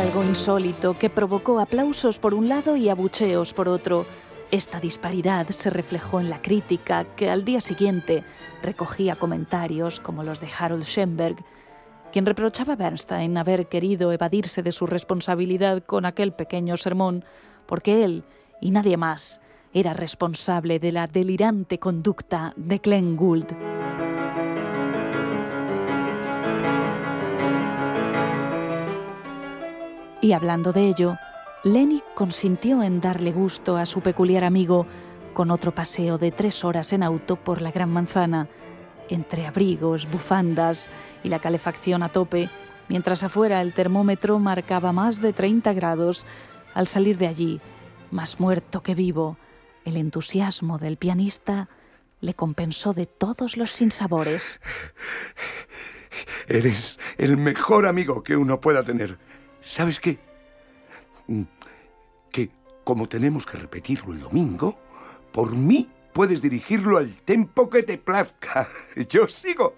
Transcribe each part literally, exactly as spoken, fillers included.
algo insólito que provocó aplausos por un lado y abucheos por otro. Esta disparidad se reflejó en la crítica, que al día siguiente recogía comentarios como los de Harold Schoenberg, quien reprochaba a Bernstein haber querido evadirse de su responsabilidad con aquel pequeño sermón, porque él, y nadie más, era responsable de la delirante conducta de Glenn Gould. Y hablando de ello, Lenny consintió en darle gusto a su peculiar amigo con otro paseo de tres horas en auto por la Gran Manzana, entre abrigos, bufandas y la calefacción a tope, mientras afuera el termómetro marcaba más de treinta grados. Al salir de allí, más muerto que vivo, el entusiasmo del pianista le compensó de todos los sinsabores. Eres el mejor amigo que uno pueda tener. ¿Sabes qué? Que como tenemos que repetirlo el domingo, por mí puedes dirigirlo al tempo que te plazca. Yo sigo.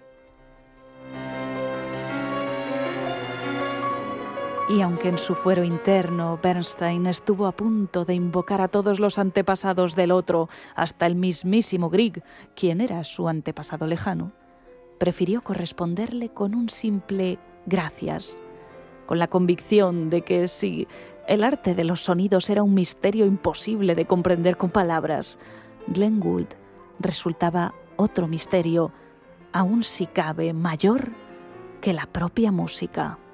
Y aunque en su fuero interno Bernstein estuvo a punto de invocar a todos los antepasados del otro, hasta el mismísimo Grieg, quien era su antepasado lejano, prefirió corresponderle con un simple gracias, con la convicción de que si el arte de los sonidos era un misterio imposible de comprender con palabras, Glenn Gould resultaba otro misterio, aún si cabe mayor que la propia música.